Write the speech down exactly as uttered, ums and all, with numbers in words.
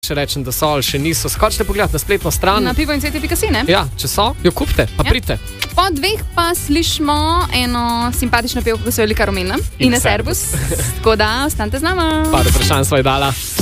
Še rečem, da so ali še niso. Skočite pogledati na spletno stran. Na pivo in cvete pika si, ne? Ja, če so, jo kupite, pa Ja. pridite. Po dveh pa slišimo eno simpatično pevko, ki se velika rumena. In Ines Servus. Tako da, ostanite z nama. Par vprašanj sva ji dala.